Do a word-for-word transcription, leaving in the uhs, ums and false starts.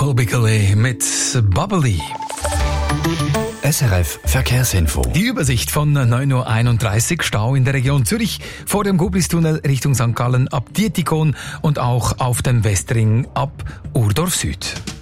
Colby Calais mit Bubbly. S R F Verkehrsinfo. Die Übersicht von neun Uhr einunddreißig, Stau in der Region Zürich vor dem Gubristunnel Richtung Sankt Gallen ab Dietikon und auch auf dem Westring ab Urdorf Süd.